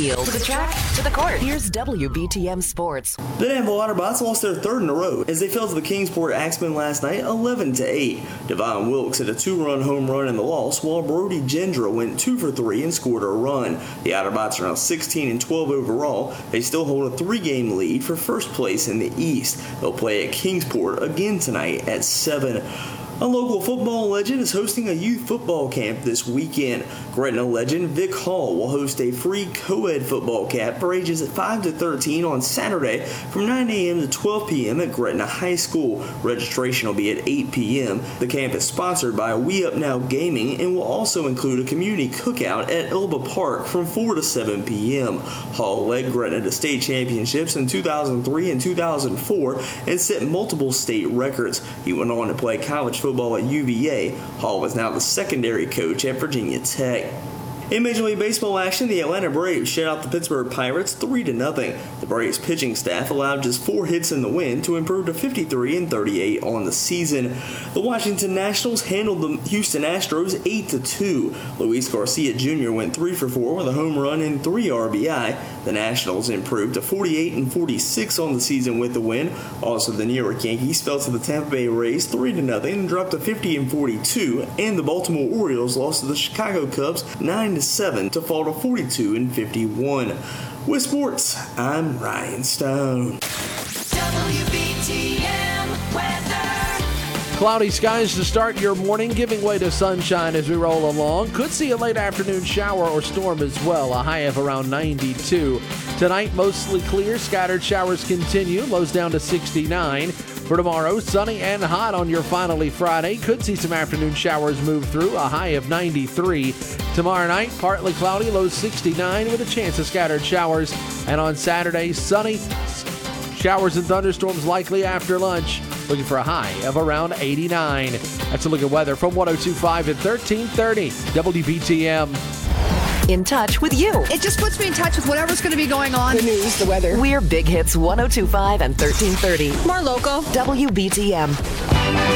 field, to the track, to the court. Here's WBTM Sports. The Danville Otterbots lost their third in a row as they fell to the Kingsport Axemen last night 11-8. Devon Wilkes hit a 2-run home run in the loss, while Brody Gendra went 2 for 3 and scored a run. The Otterbots are now 16-12 overall. They still hold a 3-game lead for first place in the East. They'll play at Kingsport again tonight at 7. A local football legend is hosting a youth football camp this weekend. Gretna legend Vic Hall will host a free co-ed football camp for ages 5 to 13 on Saturday from 9 a.m. to 12 p.m. at Gretna High School. Registration will be at 8 p.m. The camp is sponsored by We Up Now Gaming and will also include a community cookout at Elba Park from 4 to 7 p.m. Hall led Gretna to state championships in 2003 and 2004 and set multiple state records. He went on to play college football at UVA. Hall is now the secondary coach at Virginia Tech. In Major League Baseball action, the Atlanta Braves shut out the Pittsburgh Pirates 3-0. The Braves pitching staff allowed just 4 hits in the win to improve to 53-38 on the season. The Washington Nationals handled the Houston Astros 8-2. Luis Garcia Jr. went 3 for 4 with a home run and 3 RBI. The Nationals improved to 48-46 on the season with the win. Also, the New York Yankees fell to the Tampa Bay Rays 3-0 and dropped to 50-42. And the Baltimore Orioles lost to the Chicago Cubs 9-7 to fall to 42-51. With sports, I'm Ryan Stone. WBTM weather. Cloudy skies to start your morning, giving way to sunshine as we roll along. Could see a late afternoon shower or storm as well, a high of around 92. Tonight, mostly clear. Scattered showers continue. Lows down to 69. For tomorrow, sunny and hot on your finally Friday. Could see some afternoon showers move through, a high of 93. Tomorrow night, partly cloudy, low 69 with a chance of scattered showers. And on Saturday, sunny, showers and thunderstorms likely after lunch. Looking for a high of around 89. That's a look at weather from 102.5 at 1330 WBTM. In touch with you. It just puts me in touch with whatever's going to be going on. The news, the weather. We're Big Hits 102.5 and 1330. More local. WBTM.